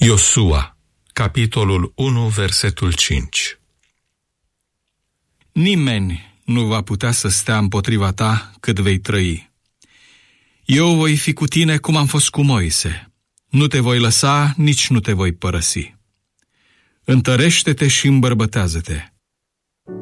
Iosua, capitolul 1, versetul 5. Nimeni nu va putea să stea împotriva ta cât vei trăi. Eu voi fi cu tine cum am fost cu Moise. Nu te voi lăsa, nici nu te voi părăsi. Întărește-te și îmbărbătează-te.